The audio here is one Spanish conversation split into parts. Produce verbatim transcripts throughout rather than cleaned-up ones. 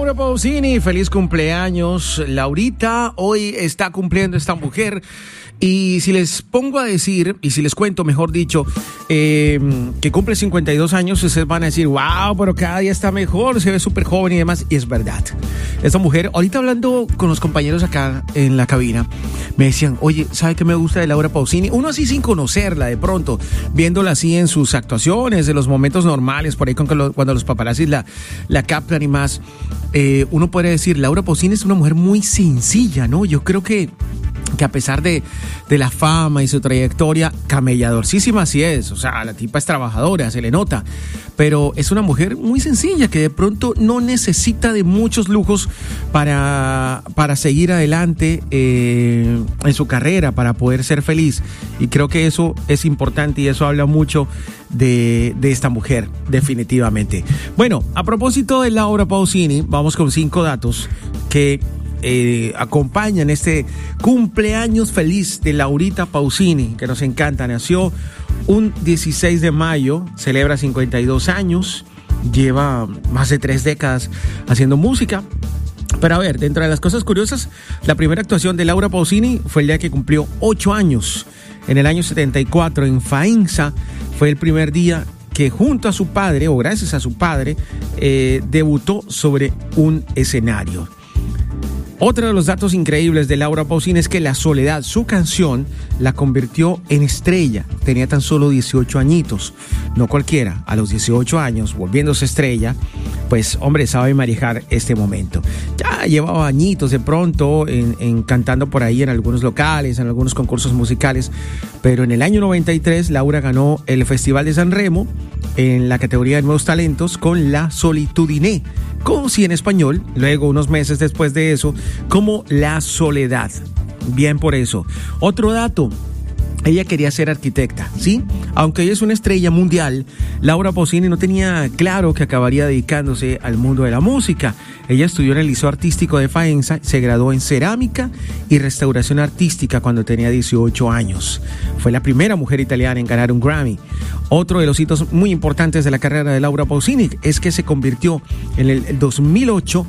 Laura Pausini, feliz cumpleaños. Laurita, hoy está cumpliendo esta mujer. Y si les pongo a decir, y si les cuento, mejor dicho, eh, que cumple cincuenta y dos años, ustedes van a decir, wow, pero cada día está mejor, se ve súper joven y demás. Y es verdad. Esta mujer, ahorita hablando con los compañeros acá en la cabina, me decían, oye, ¿sabe qué me gusta de Laura Pausini? Uno así sin conocerla de pronto, viéndola así en sus actuaciones, en los momentos normales, por ahí con lo, cuando los paparazzis la, la captan y más. Eh, uno puede decir, Laura Pausini es una mujer muy sencilla, ¿no? Yo creo que que a pesar de, de la fama y su trayectoria, camelladorcísima sí es, o sea, la tipa es trabajadora, se le nota, pero es una mujer muy sencilla que de pronto no necesita de muchos lujos para, para seguir adelante eh, en su carrera, para poder ser feliz, y creo que eso es importante y eso habla mucho de, de esta mujer, definitivamente. Bueno, a propósito de Laura Pausini, vamos con cinco datos que Eh, acompañan este cumpleaños feliz de Laurita Pausini, que nos encanta. Nació un dieciséis de mayo, celebra cincuenta y dos años, lleva más de tres décadas haciendo música. Pero a ver, dentro de las cosas curiosas, la primera actuación de Laura Pausini fue el día que cumplió ocho años. En el año setenta y cuatro, en Faenza, fue el primer día que junto a su padre, o gracias a su padre, eh, debutó sobre un escenario. Otro de los datos increíbles de Laura Pausini es que La Soledad, su canción, la convirtió en estrella. Tenía tan solo dieciocho añitos. No cualquiera, a los dieciocho años, volviéndose estrella, pues, hombre, sabe manejar este momento. Ya llevaba añitos de pronto en, en cantando por ahí en algunos locales, en algunos concursos musicales, pero en el año noventa y tres, Laura ganó el Festival de San Remo en la categoría de Nuevos Talentos con La Solitudiné, como si en español, luego unos meses después de eso, como La Soledad. Bien por eso. Otro dato, ella quería ser arquitecta, ¿sí? Aunque ella es una estrella mundial, Laura Pausini no tenía claro que acabaría dedicándose al mundo de la música. Ella estudió en el Liceo Artístico de Faenza, se graduó en cerámica y restauración artística cuando tenía dieciocho años. Fue la primera mujer italiana en ganar un Grammy. Otro de los hitos muy importantes de la carrera de Laura Pausini es que se convirtió en el dos mil ocho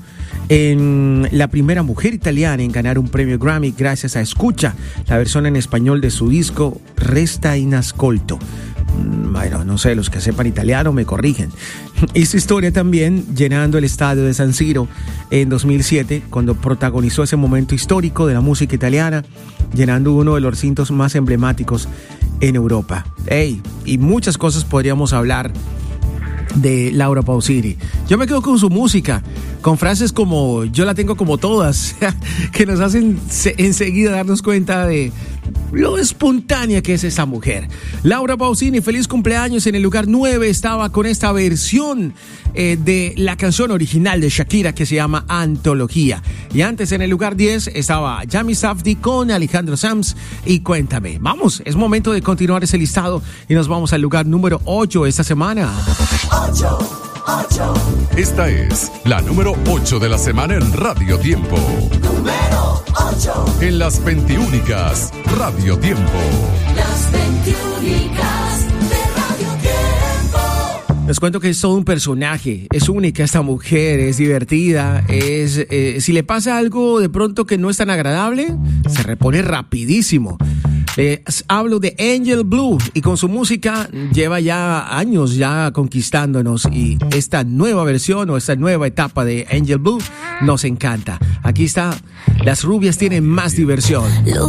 en la primera mujer italiana en ganar un premio Grammy gracias a Escucha, la versión en español de su disco Resta in Ascolto. Bueno, no sé, los que sepan italiano me corrigen. Hizo historia también llenando el estadio de San Siro en dos mil siete, cuando protagonizó ese momento histórico de la música italiana, llenando uno de los recintos más emblemáticos en Europa. Hey, y muchas cosas podríamos hablar de Laura Pausini. Yo me quedo con su música, con frases como yo la tengo como todas, que nos hacen enseguida darnos cuenta de lo espontánea que es esta mujer. Laura Pausini, feliz cumpleaños. En el lugar nueve estaba con esta versión eh, de la canción original de Shakira que se llama Antología. Y antes en el lugar diez estaba Yami Safdie con Alejandro Sanz y Cuéntame. Vamos, es momento de continuar ese listado y nos vamos al lugar número ocho esta semana. ocho, ocho. Esta es la número ocho de la semana en Radio Tiempo. Número ocho. En las veintiúnicas Radio Tiempo. Las veintiúnicas de Radio Tiempo. Les cuento que es todo un personaje, es única esta mujer, es divertida, es eh, si le pasa algo de pronto que no es tan agradable, se repone rapidísimo. Eh, hablo de Angel Blue y con su música lleva ya años ya conquistándonos y esta nueva versión o esta nueva etapa de Angel Blue nos encanta. Aquí está, las rubias tienen más diversión.